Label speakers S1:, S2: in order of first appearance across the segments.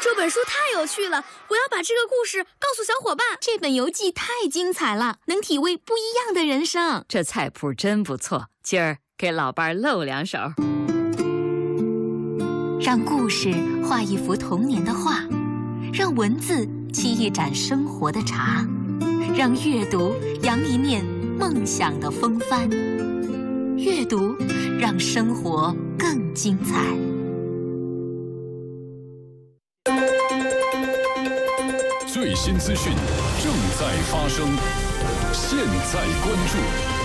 S1: 这本书太有趣了，我要把这个故事告诉小伙伴。
S2: 这本游记太精彩了，能体味不一样的人生。
S3: 这菜谱真不错，今儿给老伴露两手。
S2: 让故事画一幅童年的画，让文字沏一盏生活的茶，让阅读扬一面梦想的风帆。阅读让生活更精彩。
S4: 最新资讯正在发生，现在关注。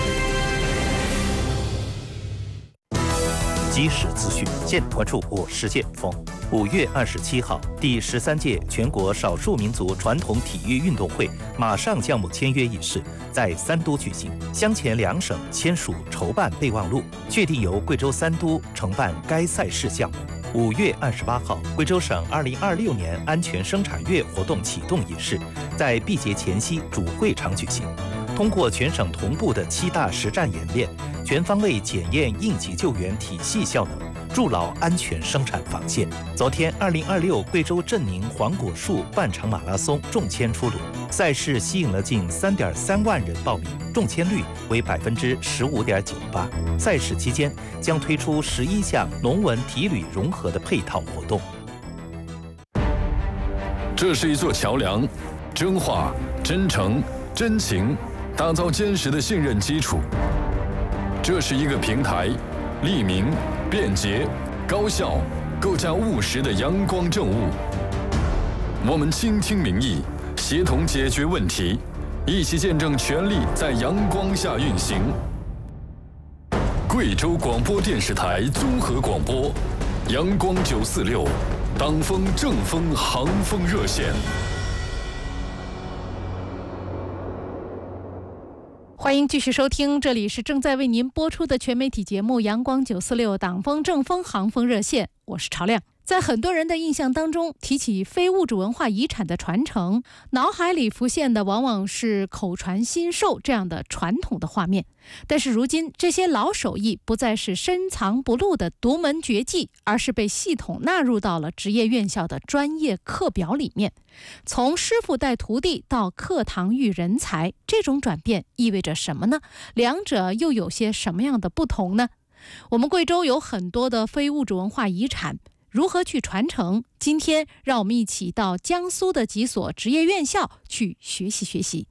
S5: 即时资讯，现关注我是剑锋。5月27号，第13届全国少数民族传统体育运动会马上项目签约仪式在3都举行，湘黔2省签署筹办备忘录，确定由贵州3都承办该赛事项目。5月28号，贵州省2026年安全生产月活动启动仪式在毕节前夕主会场举行。通过全省同步的7大实战演练，全方位检验应急救援体系效能，筑牢安全生产防线。昨天，2026贵州镇宁黄果树半程马拉松中签出炉，赛事吸引了近3.3万人报名，中签率为15.98%。赛事期间将推出11项农文体旅融合的配套活动。
S4: 这是一座桥梁，真话、真诚、真情，打造坚实的信任基础。这是一个平台，利民、便捷、高效，构架务实的阳光政务。我们倾听民意，协同解决问题，一起见证权力在阳光下运行。贵州广播电视台综合广播，阳光946，党风正风航风热线。
S6: 欢迎继续收听，这里是正在为您播出的全媒体节目《阳光946党风正风航风热线》，我是朝亮。在很多人的印象当中，提起非物质文化遗产的传承，脑海里浮现的往往是口传心授这样的传统的画面。但是如今，这些老手艺不再是深藏不露的独门绝技，而是被系统纳入到了职业院校的专业课表里面。从师傅带徒弟到课堂育人才，这种转变意味着什么呢？两者又有些什么样的不同呢？我们贵州有很多的非物质文化遗产，如何去传承？今天让我们一起到江苏的几所职业院校去学习学习。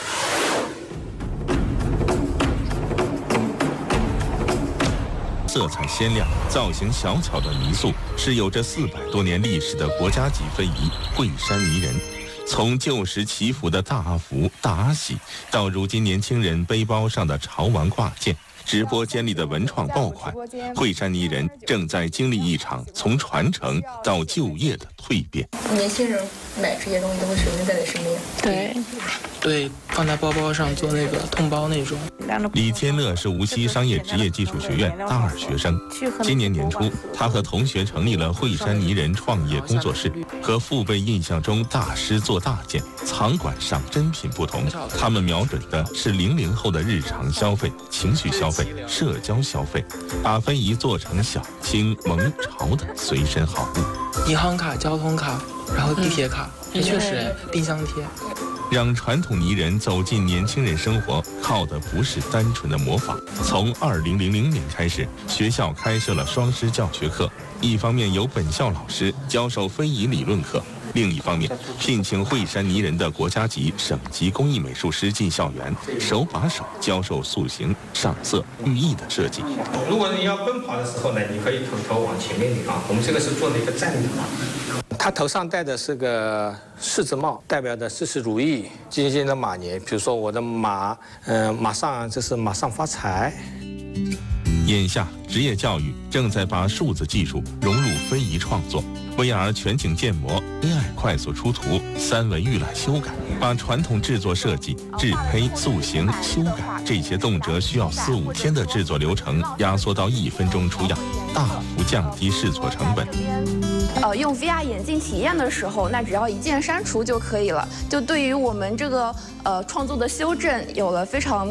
S7: 色彩鲜亮、造型小巧的泥塑，是有着400多年历史的国家级非遗惠山泥人。从旧时祈福的大阿福、大阿喜，到如今年轻人背包上的潮玩挂件，直播间里的文创爆款，惠山泥人正在经历一场从传承到就业的蜕变。
S8: 年轻人买这些东西都会随身带在身边。
S9: 对，放在包包上做那个通包那种。
S7: 李天乐是无锡商业职业技术学院大2学生，今年年初，他和同学成立了惠山泥人创业工作室。和父辈印象中大师做大件、藏馆赏珍品不同，他们瞄准的是00后的日常消费、情绪消费、社交消费，把非遗做成小清萌潮的随身好物。
S9: 银行卡、交通卡，然后地铁卡，也确实冰箱贴。
S7: 让传统泥人走进年轻人生活，靠的不是单纯的模仿。从2000年开始，学校开设了双师教学课，一方面由本校老师教授非遗理论课，另一方面聘请惠山泥人的国家级、省级工艺美术师进校园，手把手教授塑形、上色、寓意的设计。
S10: 如果你要奔跑的时候呢，你可以头往前面领啊。我们这个是做了一个站立。他头上戴的是个柿子帽，代表的事事如意、金星的马年。比如说我的马，马上这是马上发财。
S7: 眼下，职业教育正在把数字技术融入非遗创作。VR 全景建模、AI 快速出图、3维预览修改，把传统制作设计、制胚、塑形、修改这些动辄需要4、5天的制作流程压缩到1分钟出样，大幅降低试错成本。
S8: 用 VR 眼镜体验的时候，那只要一键删除就可以了，就对于我们这个创作的修正有了非常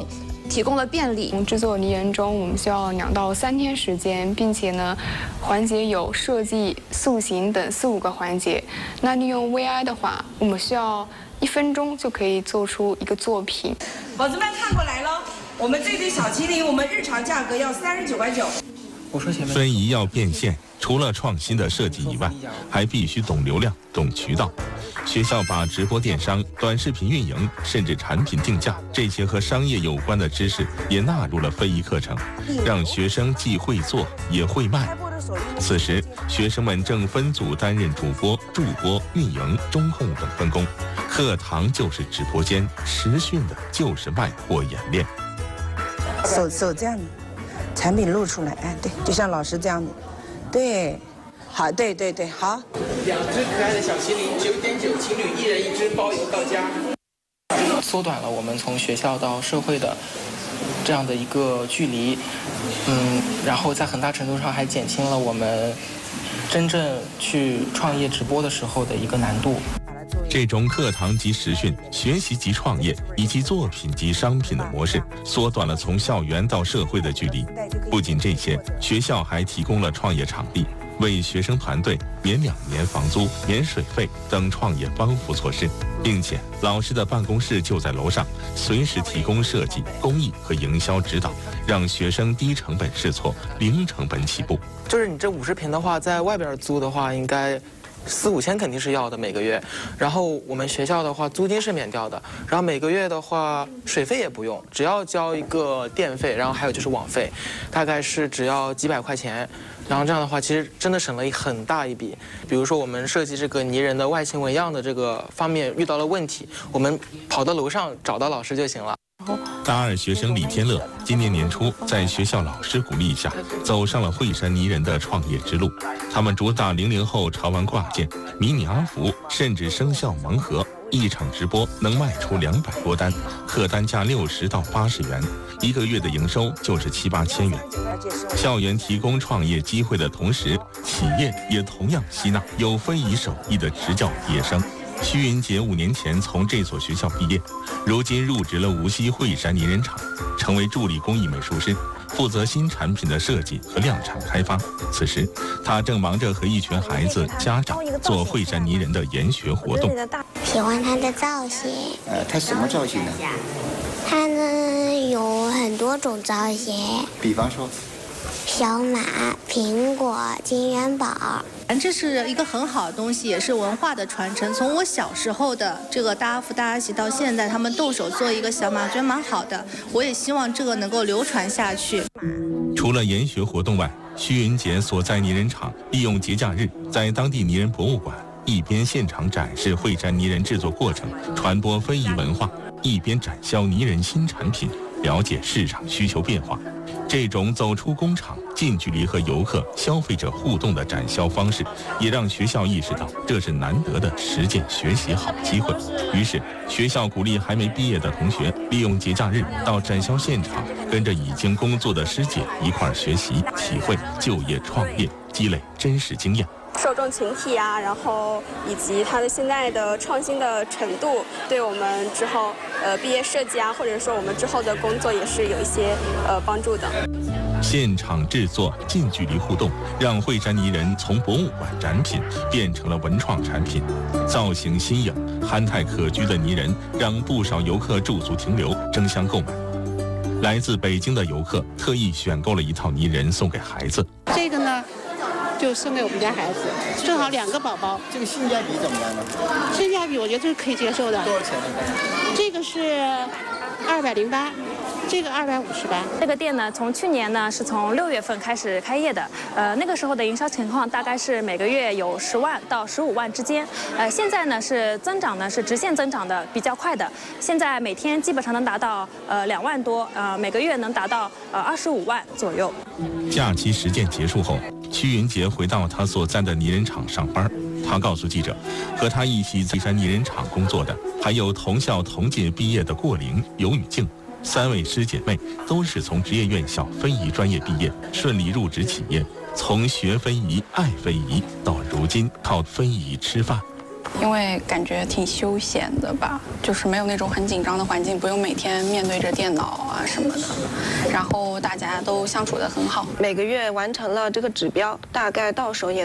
S8: 提供了便利。
S11: 制作泥人钟，我们需要2到3天时间，并且呢，环节有设计、塑形等4、5个环节。那利用 VI 的话，我们需要1分钟就可以做出一个作品。
S12: 宝子们看过来了，我们这对小麒麟，我们日常价格要39.9。
S7: 我说前面非遗要变现，除了创新的设计以外，还必须懂流量、懂渠道。学校把直播电商、短视频运营，甚至产品定价这些和商业有关的知识也纳入了非遗课程，让学生既会做也会卖。此时，学生们正分组担任主播、助播、运营、中控等分工。课堂就是直播间，实训的就是卖货演练。
S13: 手这样的，产品露出来，哎，对，就像老师这样的，对。好，对，好。
S9: 2只可爱的小麒麟，9.9，情侣1人1只，包邮到家。缩短了我们从学校到社会的这样的一个距离，然后在很大程度上还减轻了我们真正去创业直播的时候的一个难度。
S7: 这种课堂及实训、学习及创业以及作品及商品的模式，缩短了从校园到社会的距离。不仅这些，学校还提供了创业场地，为学生团队免2年房租、免水费等创业帮扶措施，并且老师的办公室就在楼上，随时提供设计、工艺和营销指导，让学生低成本试错，零成本起步。
S9: 就是你这50平的话，在外边租的话，应该4、5千肯定是要的每个月。然后我们学校的话，租金是免掉的，然后每个月的话，水费也不用，只要交一个电费，然后还有就是网费，大概是只要几百块钱。然后这样的话，其实真的省了很大一笔。比如说我们设计这个泥人的外形纹样的这个方面遇到了问题，我们跑到楼上找到老师就行了。
S7: 大2学生李天乐今年年初在学校老师鼓励下，走上了惠山泥人的创业之路。他们主打00后潮玩挂件、迷你阿福，甚至生肖盲盒。一场直播能卖出200多单，客单价60到80元，1个月的营收就是7、8千元。校园提供创业机会的同时，企业也同样吸纳有非遗手艺的执教毕业生。徐云杰5年前从这所学校毕业，如今入职了无锡惠山泥人厂，成为助理工艺美术师，负责新产品的设计和量产开发。此时，他正忙着和一群孩子、家长做惠山泥人的研学活动。
S14: 喜欢他的造型。
S15: 他什么造型呢？
S14: 他呢有很多种造型。
S15: 比方说。
S14: 小马、苹果、金元宝。
S16: 这是一个很好的东西，也是文化的传承。从我小时候的这个大阿福、大阿喜到现在，他们动手做一个小马，我觉得蛮好的。我也希望这个能够流传下去。
S7: 除了研学活动外，徐云杰所在泥人厂利用节假日，在当地泥人博物馆一边现场展示惠山泥人制作过程，传播非遗文化，一边展销泥人新产品，了解市场需求变化。这种走出工厂、近距离和游客、消费者互动的展销方式，也让学校意识到这是难得的实践学习好机会。于是，学校鼓励还没毕业的同学利用节假日到展销现场，跟着已经工作的师姐一块儿学习、体会就业创业，积累真实经验。
S8: 受众群体啊，然后以及它的现在的创新的程度，对我们之后毕业设计啊，或者说我们之后的工作也是有一些帮助的。
S7: 现场制作、近距离互动，让惠山泥人从博物馆展品变成了文创产品。造型新颖、憨态可掬的泥人，让不少游客驻足停留，争相购买。来自北京的游客特意选购了一套泥人送给孩子。
S17: 这个呢？就送给我们家孩子，正好2个宝宝。
S15: 这个性价比怎么样呢？
S17: 性价比我觉得是可以接受的。
S15: 多少钱呢？
S17: 这个是208，这个258。
S18: 这个店呢，从去年呢是从6月份开始开业的，那个时候的营销情况大概是每个月有10万到15万之间，现在呢是增长呢是直线增长的比较快的，现在每天基本上能达到2万多，每个月能达到25万左右。
S7: 假期实践结束后，屈云杰回到他所在的泥人厂上班。他告诉记者，和他一起在山泥人厂工作的还有同校同届毕业的过玲、尤雨静，3位师姐妹都是从职业院校非遗专业毕业，顺利入职企业，从学非遗、爱非遗到如今靠非遗吃饭。
S11: 因为感觉挺休闲的吧，就是没有那种很紧张的环境，不用每天面对着电脑啊什么的，然后大家都相处得很好。
S19: 每个月完成了这个指标，大概到手也